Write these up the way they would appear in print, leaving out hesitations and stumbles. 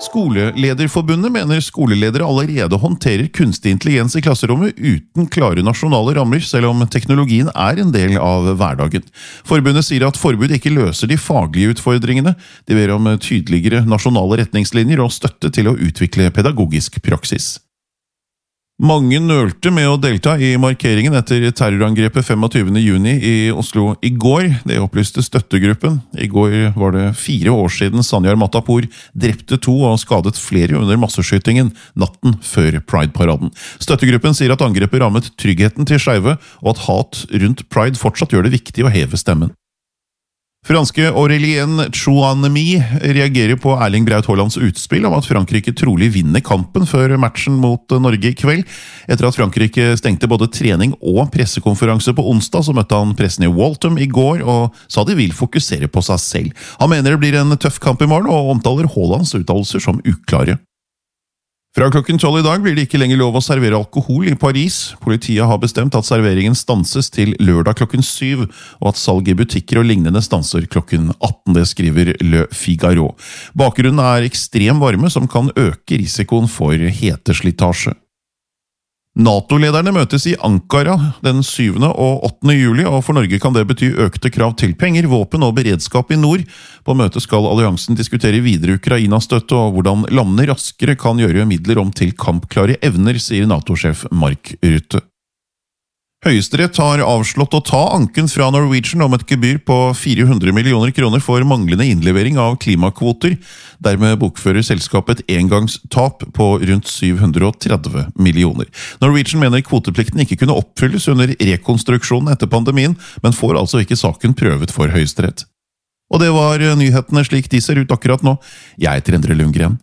Skolelederforbundet mener skoleledere allerede håndterer kunstig intelligens I klasserommet uten klare nasjonale rammer, selv om teknologien en del av hverdagen. Forbundet sier at forbud ikke løser de faglige utfordringene. De ber om tydeligere nasjonale retningslinjer og støtte til å utvikle pedagogisk praksis. Mange nølte med å delta I markeringen etter terrorangrepet 25. juni I Oslo I går. Det opplyste støttegruppen. I går var det 4 år siden Sanjar Matapour drepte 2 og skadet flere under masseskytingen natten før Pride-paraden. Støttegruppen sier at angrepet rammet tryggheten til skeive, og at hat rundt Pride fortsatt gjør det viktig å heve stemmen. Franske Aurélien Tchouameni reagerer på Erling Braut Haalands utspill om at Frankrike trolig vinner kampen før matchen mot Norge I kveld. Etter at Frankrike stengte både trening og pressekonferanse på onsdag, så møtte han pressen I Waltham I går og sa de vil fokusere på seg selv. Han mener det blir en tøff kamp I morgen og omtaler Haalands uttalelser som uklare. Fra klokken 12 I dag blir det ikke lenger lov å servere alkohol I Paris. Politiet har bestemt at serveringen stanses til lørdag klokken 7, og at salg I butikker og lignende stanser klokken 18, det skriver Le Figaro. Bakgrunnen ekstrem varme som kan øke risikoen for heteslitasje. NATO-lederne møtes I Ankara den 7. og 8. juli, og for Norge kan det bety økte krav til penger, våpen og beredskap I nord. På møtet skal alliansen diskutere videre Ukraina-støtte og hvordan landene raskere kan gjøre midler om til kampklare evner, sier NATO-sjef Mark Rutte. Høyesterett har avslått å ta anken fra Norwegian om et gebyr på 400 millioner kroner for manglende innlevering av klimakvoter. Dermed bokfører selskapet et engangstap på rundt 730 millioner. Norwegian mener kvoteplikten ikke kunne oppfylles under rekonstruksjonen etter pandemien, men får altså ikke saken prøvet for Høyesterett. Og det var nyhetene slik de ser ut akkurat nå. Jeg heter Endre Lundgren.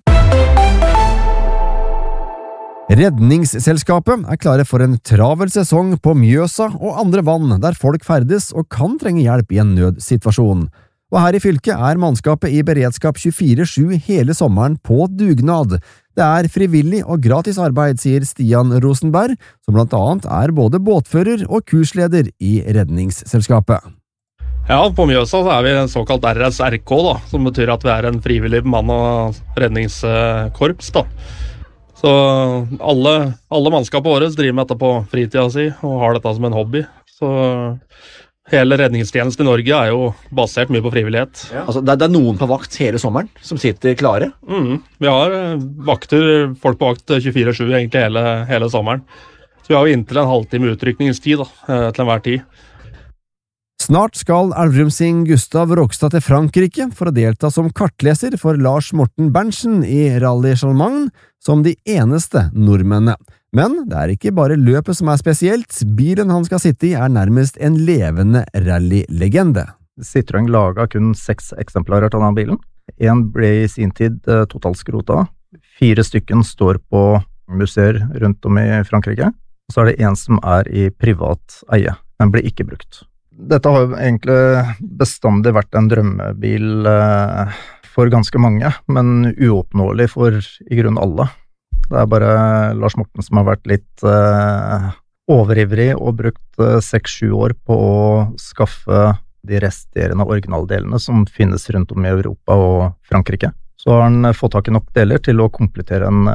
Redningsselskapet klare for en travel sesong på Mjøsa og andre vann der folk ferdes og kan trenge hjelp I en nødsituasjon. Og her I fylket mannskapet I beredskap 24/7 hele sommeren på dugnad. Det frivillig og gratis arbeid, sier Stian Rosenberg, som blant annet både båtfører og kursleder I Redningsselskapet. Ja, på Mjøsa så vi en såkalt RSRK da, som betyr at vi en frivillig bemannet og redningskorps da. Så alle mannskapet våre driver med dette på fritida si og har dette som en hobby. Så hele redningstjenesten I Norge jo basert mye på frivillighet. Ja. Altså det noen på vakt hele sommeren som sitter klare? Vi har folk på vakt 24/7 egentlig hele sommeren. Så vi har jo inntil en halvtime utrykningstid da, til enhver tid. Snart skal Elverumsing Gustav Rokstad til Frankrike for å delta som kartleser for Lars Morten Berntsen I Rally Chalmang som de eneste nordmennene. Men det ikke bare løpet som spesielt, bilen han skal sitte I nærmest en levende rallylegende. Citroën laget kun 6 eksemplarer av denne bilen. En ble I sin tid totalskrota. 4 stykken står på museer rundt om I Frankrike. Og så det en som I privat eie. Den ble ikke brukt. Dette har jo egentlig bestandig vært en drømmebil for ganske mange, men uoppnåelig for I grunn alle. Det bare Lars Morten som har vært litt overivrig og brukt 6-7 år på å skaffe de resterende originaldelene som finnes rundt om I Europa og Frankrike. Så har han fått tak I nok deler til å komplettere en